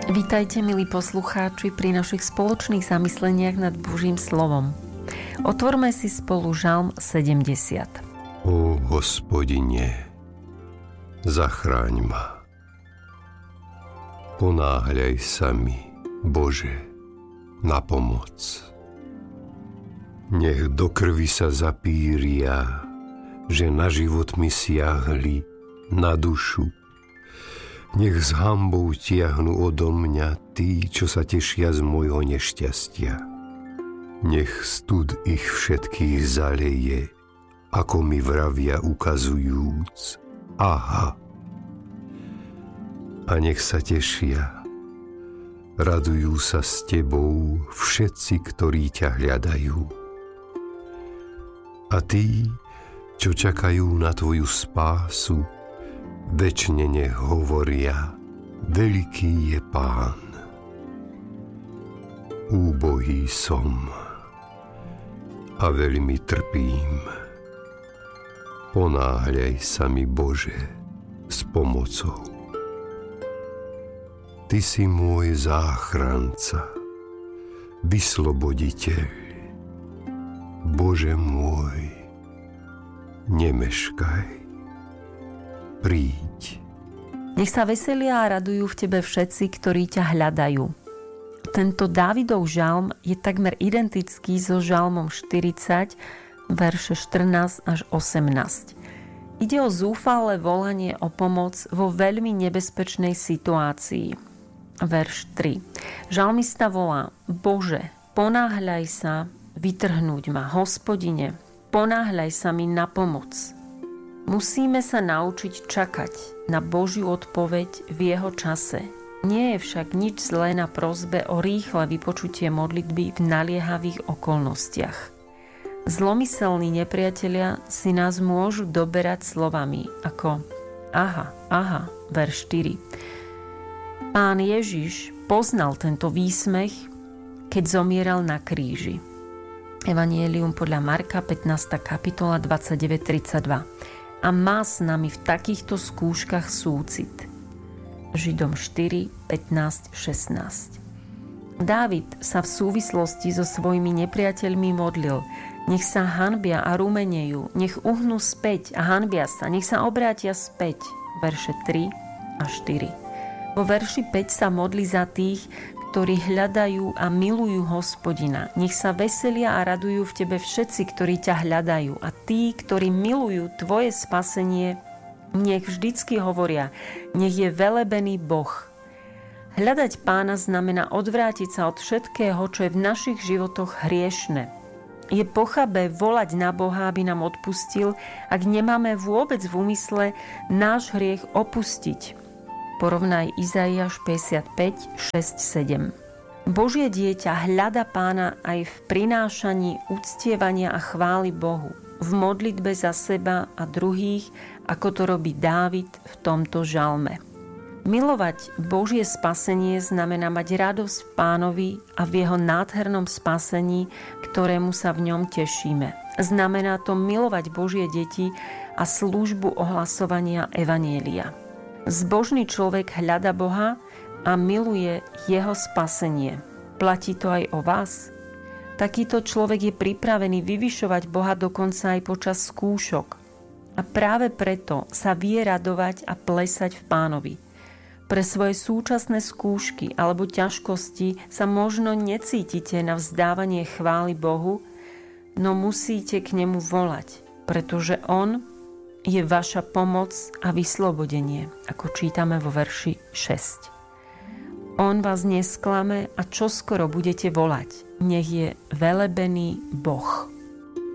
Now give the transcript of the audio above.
Vítajte, milí poslucháči, pri našich spoločných zamysleniach nad Božím slovom. Otvorme si spolu Žalm 70. Ó Hospodine, zachráň ma. Ponáhľaj sa mi, Bože, na pomoc. Nech do krvi sa zapíria, že na život mi siahli, na dušu. Nech s hanbou tiahnu odo mňa tí, čo sa tešia z môjho nešťastia. Nech stud ich všetkých zaleje, ako mi vravia ukazujúc, aha. A nech sa tešia, radujú sa s tebou všetci, ktorí ťa hľadajú. A tí, čo čakajú na tvoju spásu, večne nech hovoria, veľký je Pán. Úbohý som a veľmi trpím. Ponáhľaj sa mi, Bože, s pomocou. Ty si môj záchranca, vysloboditeľ. Bože môj, nemeškaj. Príď. Nech sa veselia a radujú v tebe všetci, ktorí ťa hľadajú. Tento Dávidov žalm je takmer identický so žalmom 40, verše 14 až 18. Ide o zúfalé volanie o pomoc vo veľmi nebezpečnej situácii. Verš 3. Žalmista volá: Bože, ponáhľaj sa vytrhnúť ma, Hospodine, ponáhľaj sa mi na pomoc. Musíme sa naučiť čakať na Božiu odpoveď v jeho čase. Nie je však nič zlé na prosbe o rýchle vypočutie modlitby v naliehavých okolnostiach. Zlomyselní nepriatelia si nás môžu doberať slovami ako aha, aha, verš 4. Pán Ježiš poznal tento výsmech, keď zomieral na kríži. Evangelium podľa Marka, 15. kapitola, 29-32. A má s nami v takýchto skúškach súcit. Židom 4, 15, 16. Dávid sa v súvislosti so svojimi nepriateľmi modlil: nech sa hanbia a rumenejú, nech uhnú späť a hanbia sa, nech sa obrátia späť. Verše 3 a 4. Vo verši 5 sa modlí za tých, ktorí hľadajú a milujú Hospodina. Nech sa veselia a radujú v tebe všetci, ktorí ťa hľadajú. A tí, ktorí milujú tvoje spasenie, nech vždycky hovoria: nech je velebený Boh. Hľadať Pána znamená odvrátiť sa od všetkého, čo je v našich životoch hriešne. Je pochabé volať na Boha, aby nám odpustil, ak nemáme vôbec v úmysle náš hriech opustiť. Porovnaj Izaiáš 55, 6, 7. Božie dieťa hľada Pána aj v prinášaní uctievania a chvály Bohu, v modlitbe za seba a druhých, ako to robí Dávid v tomto žalme. Milovať Božie spasenie znamená mať radosť v Pánovi a v jeho nádhernom spasení, ktorému sa v ňom tešíme. Znamená to milovať Božie deti a službu ohlasovania evanjelia. Zbožný človek hľada Boha a miluje jeho spasenie. Platí to aj o vás? Takýto človek je pripravený vyvyšovať Boha dokonca aj počas skúšok. A práve preto sa vie radovať a plesať v Pánovi. Pre svoje súčasné skúšky alebo ťažkosti sa možno necítite na vzdávanie chvály Bohu, no musíte k nemu volať, pretože on je vaša pomoc a vyslobodenie, ako čítame vo verši 6. On vás nesklame a čoskoro budete volať. Nech je velebený Boh.